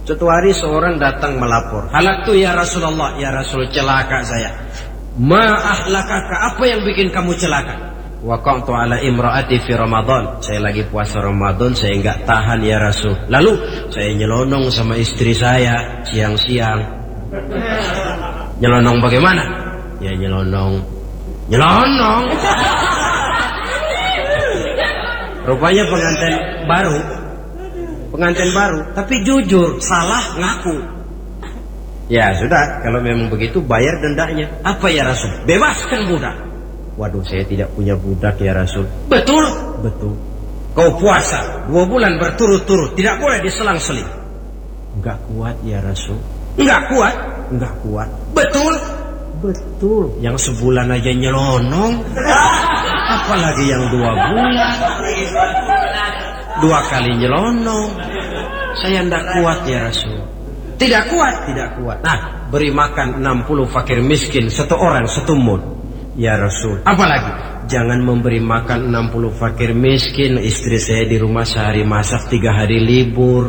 Suatu hari seorang datang melapor, halaktu ya Rasulullah, ya Rasul celaka saya. Ma ahlakaka, apa yang bikin kamu celaka? Waqa'tu ala imraati fi Ramadan, saya lagi puasa Ramadan, saya enggak tahan ya Rasul. Lalu saya nyelonong sama istri saya siang-siang. Nyelonong bagaimana? Ya nyelonong. Rupanya pengantin baru, tapi jujur, salah ngaku. Ya sudah, kalau memang begitu bayar dendanya. Apa ya Rasul? Bebaskan budak. Waduh, saya tidak punya budak ya Rasul. Betul. Kau puasa 2 bulan berturut-turut, tidak boleh diselang-seling. Enggak kuat ya Rasul. Enggak kuat. Betul. Yang sebulan aja nyelonong, apalagi yang 2 bulan. 2 kali nyelonong. Saya tidak kuat ya Rasul. Tidak kuat. Nah, beri makan 60 fakir miskin, 1 orang 1 mud ya Rasul. Apalagi jangan memberi makan 60 fakir miskin. Istri saya di rumah sehari masak, 3 hari libur.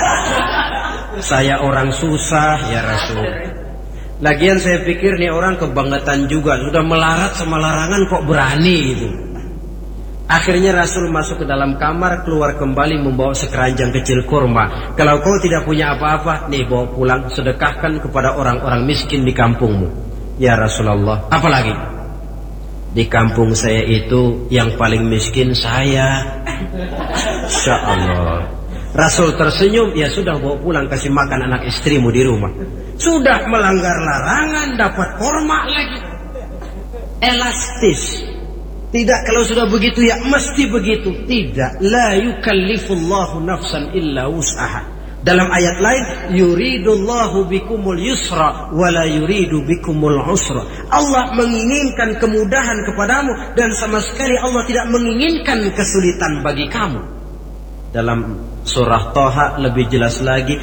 Saya orang susah ya Rasul. Lagian saya pikir nih orang kebangetan juga, sudah melarat sama larangan kok berani gitu. Akhirnya Rasul masuk ke dalam kamar, keluar kembali membawa sekeranjang kecil kurma. Kalau kau tidak punya apa-apa, nih bawa pulang, sedekahkan kepada orang-orang miskin di kampungmu. Ya Rasulullah, apalagi? Di kampung saya itu yang paling miskin saya. Insya Allah. Rasul tersenyum, ya sudah bawa pulang, kasih makan anak istrimu di rumah. Sudah melanggar larangan, dapat kurma lagi. Elastis. Tidak, kalau sudah begitu ya mesti begitu. Tidak, la yukallifullahu nafsan illa wus'aha. Dalam ayat lain, yuridullahu bikumul yusra wa la yuridu bikumul usra. Allah menginginkan kemudahan kepadamu dan sama sekali Allah tidak menginginkan kesulitan bagi kamu. Dalam surah Thaha lebih jelas lagi,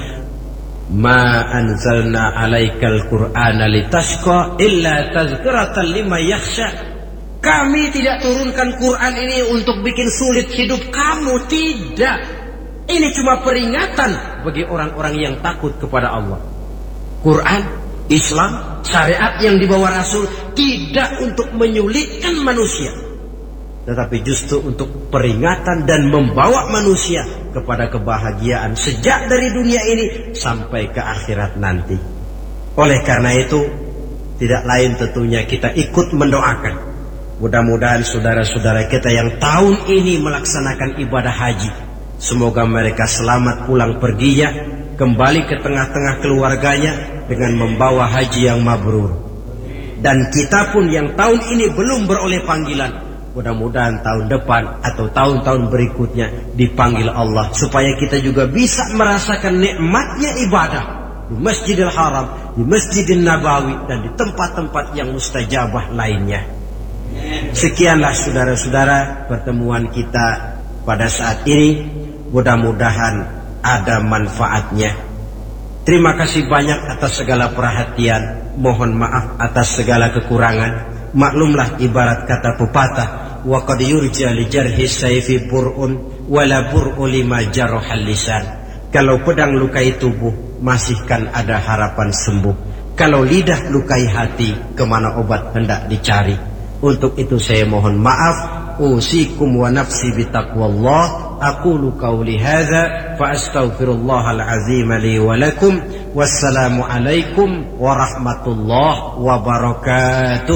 ma anzalna alaikal qur'ana litashqa illa tazkiratan liman yakhsha. Kami tidak turunkan Quran ini untuk bikin sulit hidup kamu, tidak. Ini cuma peringatan bagi orang-orang yang takut kepada Allah. Quran, Islam, syariat yang dibawa Rasul tidak untuk menyulitkan manusia, tetapi justru untuk peringatan dan membawa manusia kepada kebahagiaan sejak dari dunia ini sampai ke akhirat nanti. Oleh karena itu, tidak lain tentunya kita ikut mendoakan. Mudah-mudahan saudara-saudara kita yang tahun ini melaksanakan ibadah haji, semoga mereka selamat pulang perginya, kembali ke tengah-tengah keluarganya dengan membawa haji yang mabrur. Dan kita pun yang tahun ini belum beroleh panggilan, mudah-mudahan tahun depan atau tahun-tahun berikutnya dipanggil Allah, supaya kita juga bisa merasakan nikmatnya ibadah di Masjidil Haram, di Masjidil Nabawi, dan di tempat-tempat yang mustajabah lainnya. Sekianlah saudara-saudara pertemuan kita pada saat ini. Mudah-mudahan ada manfaatnya. Terima kasih banyak atas segala perhatian. Mohon maaf atas segala kekurangan. Maklumlah ibarat kata pepatah, wa qad yurja li jarhi sayfi bur'un wa la bur'u lima jarahal lisan. Kalau pedang lukai tubuh, masih kan ada harapan sembuh. Kalau lidah lukai hati, kemana obat hendak dicari. Untuk itu saya mohon maaf. Usikum wa nafsi bitaqwallah. Aqulu qawli hadza fa astaghfirullahal azim li wa lakum. Wassalamu alaikum warahmatullahi wabarakatuh.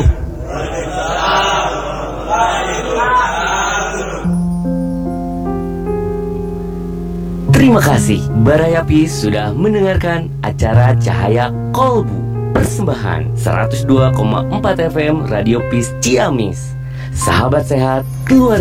Terima kasih Barayapi sudah mendengarkan acara Cahaya Kolbu. Persembahan 102,4 FM Radio Peace Ciamis. Sahabat sehat, keluarga